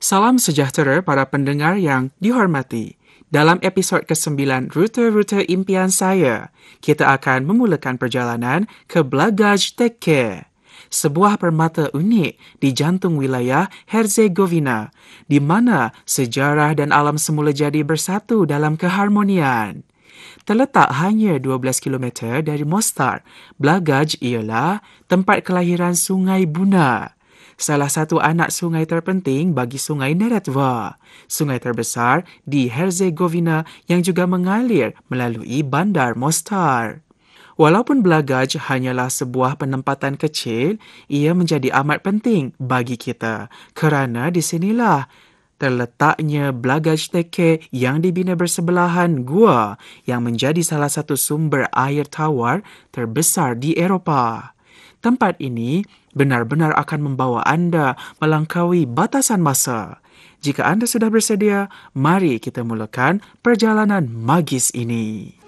Salam sejahtera para pendengar yang dihormati. Dalam episod ke-9 Rute-Rute Impian Saya, kita akan memulakan perjalanan ke Blagaj Tekke, sebuah permata unik di jantung wilayah Herzegovina, di mana sejarah dan alam semula jadi bersatu dalam keharmonian. Terletak hanya 12 kilometer dari Mostar, Blagaj ialah tempat kelahiran Sungai Buna, salah satu anak sungai terpenting bagi Sungai Neretva, sungai terbesar di Herzegovina yang juga mengalir melalui Bandar Mostar. Walaupun Blagaj hanyalah sebuah penempatan kecil, ia menjadi amat penting bagi kita kerana di sinilah terletaknya Blagaj Tekke yang dibina bersebelahan gua yang menjadi salah satu sumber air tawar terbesar di Eropah. Tempat ini benar-benar akan membawa anda melangkaui batasan masa. Jika anda sudah bersedia, mari kita mulakan perjalanan magis ini.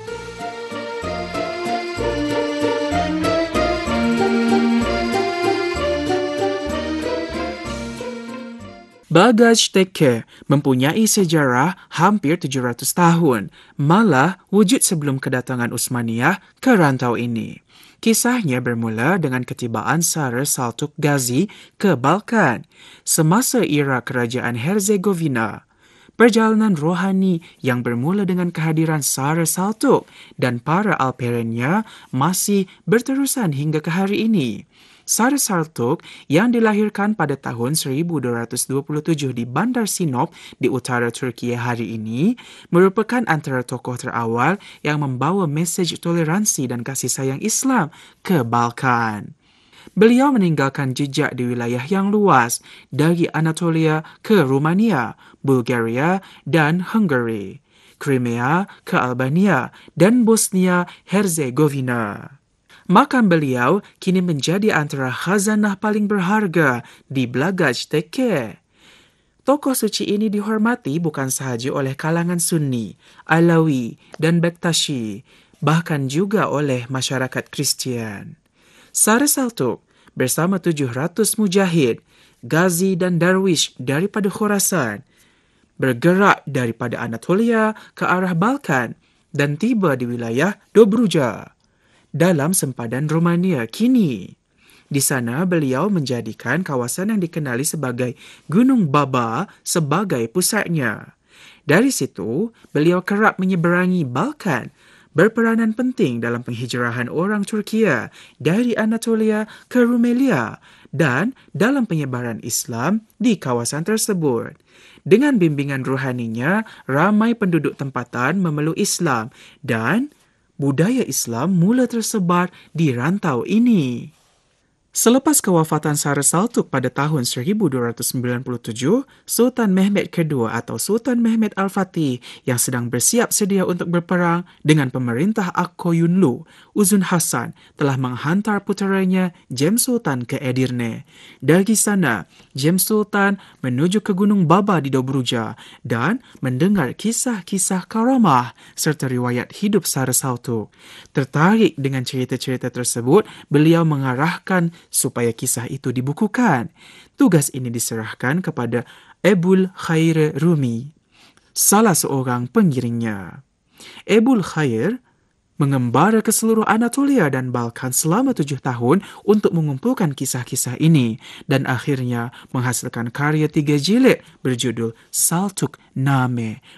Blagaj Tekke mempunyai sejarah hampir 700 tahun, malah wujud sebelum kedatangan Utsmaniyah ke rantau ini. Kisahnya bermula dengan ketibaan Sara Saltuk Gazi ke Balkan semasa era kerajaan Herzegovina. Perjalanan rohani yang bermula dengan kehadiran Sara Saltuk dan para alperennya masih berterusan hingga ke hari ini. Sara Saltuk yang dilahirkan pada tahun 1227 di Bandar Sinop di utara Turki hari ini merupakan antara tokoh terawal yang membawa mesej toleransi dan kasih sayang Islam ke Balkan. Beliau meninggalkan jejak di wilayah yang luas dari Anatolia ke Rumania, Bulgaria dan Hungary, Crimea ke Albania dan Bosnia-Herzegovina. Makam beliau kini menjadi antara khazanah paling berharga di Blagaj Tekke. Tokoh suci ini dihormati bukan sahaja oleh kalangan Sunni, Alawi dan Bektashi, bahkan juga oleh masyarakat Kristian. Sara Saltuk bersama 700 mujahid, Ghazi dan Darwish daripada Khorasan bergerak daripada Anatolia ke arah Balkan dan tiba di wilayah Dobruja dalam sempadan Romania kini. Di sana beliau menjadikan kawasan yang dikenali sebagai Gunung Baba sebagai pusatnya. Dari situ, beliau kerap menyeberangi Balkan, berperanan penting dalam penghijrahan orang Turkia dari Anatolia ke Rumelia dan dalam penyebaran Islam di kawasan tersebut. Dengan bimbingan rohaninya, ramai penduduk tempatan memeluk Islam dan budaya Islam mula tersebar di rantau ini. Selepas kewafatan Sara Saltuk pada tahun 1297, Sultan Mehmed II atau Sultan Mehmed Al-Fatih yang sedang bersiap sedia untuk berperang dengan pemerintah Akkoyunlu, Uzun Hasan, telah menghantar puteranya James Sultan ke Edirne. Dari sana, James Sultan menuju ke Gunung Baba di Dobruja dan mendengar kisah-kisah karamah serta riwayat hidup Sara Saltuk. Tertarik dengan cerita-cerita tersebut, beliau mengarahkan supaya kisah itu dibukukan. Tugas ini diserahkan kepada Ebul Khair Rumi, salah seorang pengiringnya. Ebul Khair mengembara ke seluruh Anatolia dan Balkan selama 7 tahun untuk mengumpulkan kisah-kisah ini dan akhirnya menghasilkan karya 3 jilid berjudul Saltuk Name,